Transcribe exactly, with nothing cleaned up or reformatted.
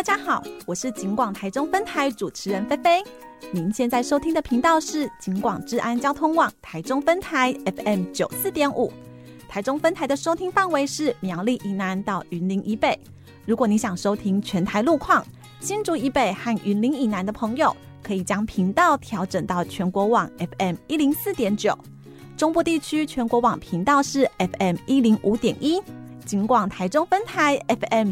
大家好，我是警广台中分台主持人菲菲。您现在收听的频道是警广治安交通网台中分台 F M 九四点五。台中分台的收听范围是苗栗以南到云林以北。如果你想收听全台路况，新竹以北和云林以南的朋友可以将频道调整到全国网 F M 一零四点九。中部地区全国网频道是 F M 一零五点一。警广台中分台 F M